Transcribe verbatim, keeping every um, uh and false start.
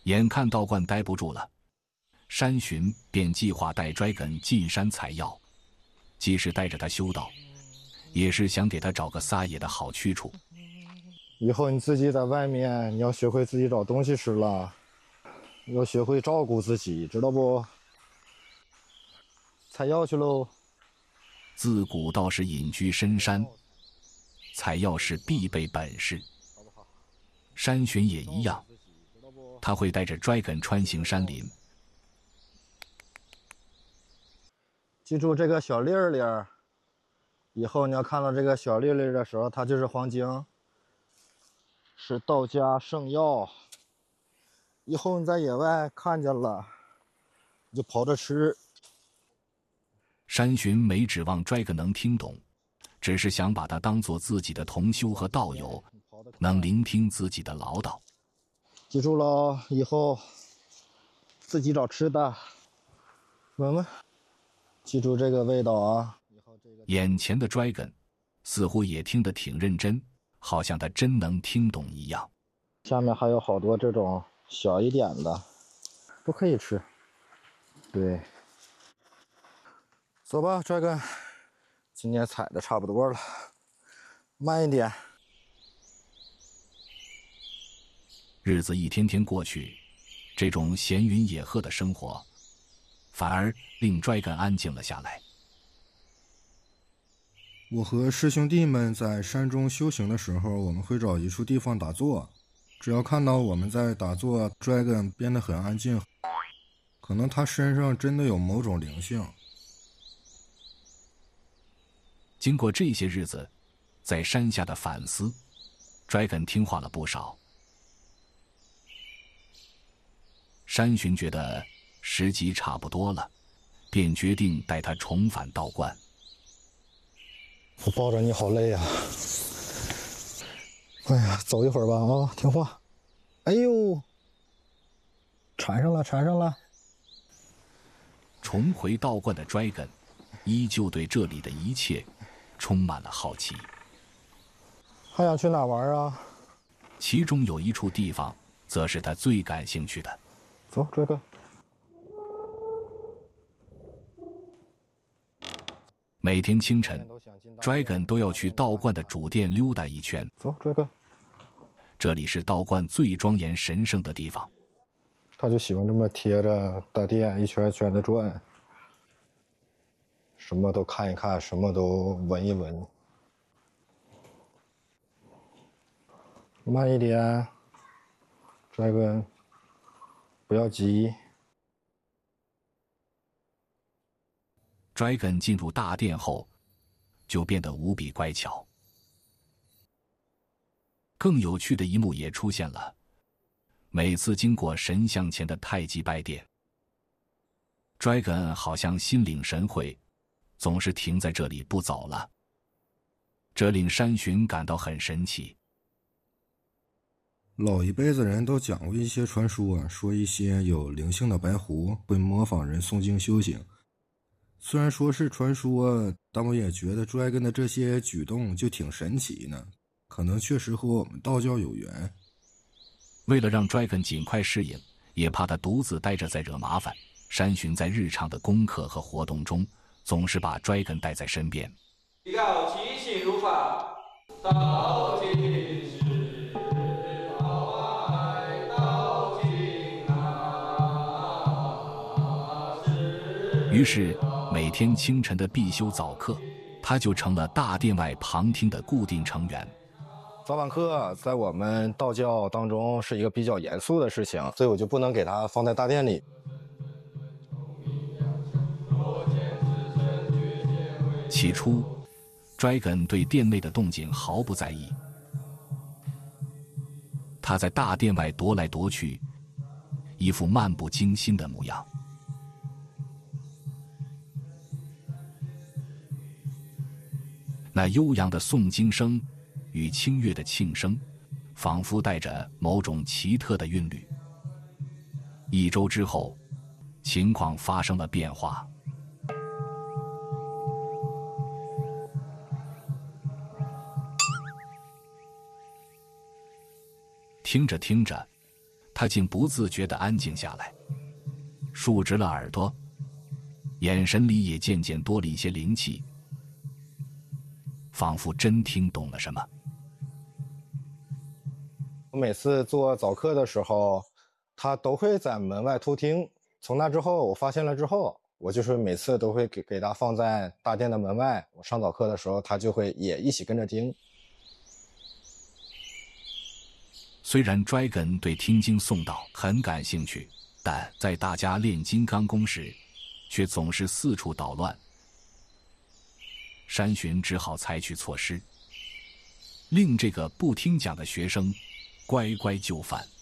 眼看道观待不住了，山巡便计划带 Dragon 进山采药，既是带着他修道，也是想给他找个撒野的好去处。 以后你自己在外面，你要学会自己找东西吃了，要学会照顾自己，知道不？采药去喽。 自古道是隐居深山，采药是必备本事。山巡也一样，他会带着 Dragon 穿行山林。 记住这个小粒粒儿，以后你要看到这个小粒粒的时候，它就是黄精，是道家圣药。以后你在野外看见了，你就刨着吃。 山巡没指望 Dragon 能听懂，只是想把他当作自己的同修和道友，能聆听自己的唠叨。 记住了，以后自己找吃的，闻闻，记住这个味道啊。 眼前的 Dragon 似乎也听得挺认真，好像他真能听懂一样。 下面还有好多这种小一点的，都可以吃。对，走吧 ，Dragon， 今天采的差不多了，慢一点。 日子一天天过去，这种闲云野鹤的生活，反而令 Dragon 安静了下来。 我和师兄弟们在山中修行的时候，我们会找一处地方打坐。只要看到我们在打坐 ，Dragon 变得很安静，可能他身上真的有某种灵性。 经过这些日子，在山下的反思 ，Dragon 听话了不少。山巡觉得时机差不多了，便决定带他重返道观。 我抱着你好累呀、啊！哎呀，走一会儿吧啊，听话。哎呦，缠上了，缠上了。 重回道观的 Dragon 依旧对这里的一切充满了好奇。 还想去哪玩啊？ 其中有一处地方，则是他最感兴趣的。 走 ，Dragon。 每天清晨 ，Dragon 都要去道观的主殿溜达一圈。 走 ，Dragon。 这里是道观最庄严神圣的地方。 他就喜欢这么贴着大殿一圈一圈的转，什么都看一看，什么都闻一闻。慢一点 ，Dragon， 不要急。 Dragon 进入大殿后，就变得无比乖巧。更有趣的一幕也出现了。每次经过神像前的太极拜殿 ，Dragon 好像心领神会，总是停在这里不走了。这令山巡感到很神奇。 老一辈子人都讲过一些传说，说一些有灵性的白狐会模仿人诵经修行。虽然说是传说，但我也觉得 Dragon 的这些举动就挺神奇呢，可能确实和我们道教有缘。 为了让 Dragon 尽快适应，也怕他独自待着再惹麻烦，山巡在日常的功课和活动中，总是把 Dragon 带在身边。 要即行如法，道尽是道爱，道尽啊是。 于是每天清晨的必修早课，他就成了大殿外旁听的固定成员。 早晚课在我们道教当中是一个比较严肃的事情，所以我就不能给它放在大殿里。 起初 Dragon 对殿内的动静毫不在意，他在大殿外踱来踱去，一副漫不经心的模样。那悠扬的诵经声与清越的磬声，仿佛带着某种奇特的韵律。一周之后，情况发生了变化。听着听着他竟不自觉地安静下来，竖直了耳朵，眼神里也渐渐多了一些灵气，仿佛真听懂了什么。 我每次做早课的时候，他都会在门外偷听。从那之后，我发现了之后，我就是每次都会给给他放在大殿的门外。我上早课的时候，他就会也一起跟着听。 虽然 Dragon 对听经诵道很感兴趣，但在大家练金刚功时，却总是四处捣乱。山巡只好采取措施，令这个不听讲的学生乖乖就范。